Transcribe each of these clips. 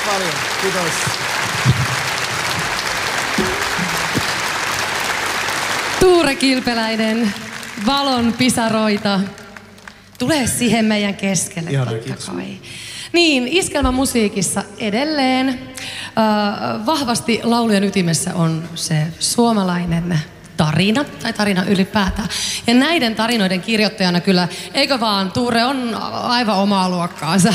paljon. Kiitos. Tuure Kilpeläinen, valon pisaroita. Tule siihen meidän keskelle. Ihana, kiitos. Niin, iskelmämusiikissa edelleen vahvasti laulujen ytimessä on se suomalainen tarina, tai tarina ylipäätään. Ja näiden tarinoiden kirjoittajana kyllä, eikö vaan, Tuure on aivan omaa luokkaansa.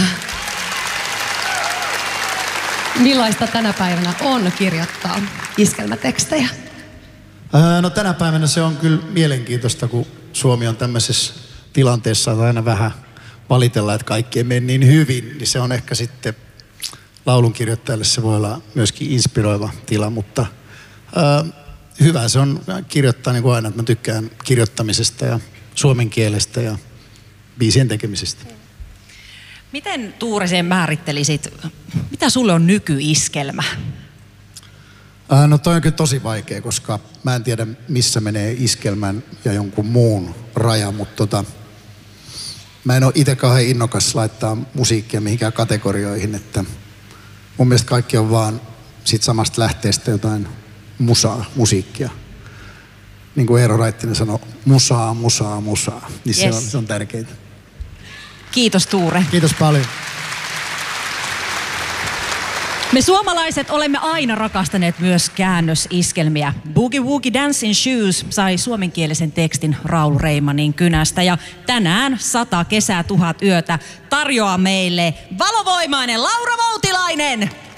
Millaista tänä päivänä on kirjoittaa iskelmätekstejä? No tänä päivänä se on kyllä mielenkiintoista, kun Suomi on tämmöisessä tilanteessa, että aina vähän valitella, että kaikki ei mene niin hyvin, niin se on ehkä sitten laulunkirjoittajalle se voi olla myöskin inspiroiva tila, mutta hyvä se on kirjoittaa niin kuin aina, että mä tykkään kirjoittamisesta ja suomen kielestä ja biisien tekemisestä. Miten Tuure sen määrittelisit, mitä sulle on nykyiskelmä? No toi on kyllä tosi vaikea, koska mä en tiedä missä menee iskelmän ja jonkun muun raja, mutta mä en ole itse kauhean innokas laittaa musiikkia mihinkään kategorioihin, että mun mielestä kaikki on vaan sit samasta lähteestä jotain musiikkia. Niin kuin Eero Raittinen sanoi, musaa, niin yes. se on tärkeintä. Kiitos Tuure. Kiitos paljon. Me suomalaiset olemme aina rakastaneet myös käännösiskelmiä. Boogie Woogie Dancing Shoes sai suomenkielisen tekstin Raul Reimanin kynästä. Ja tänään 100 kesää 1000 yötä tarjoaa meille valovoimainen Laura Voutilainen.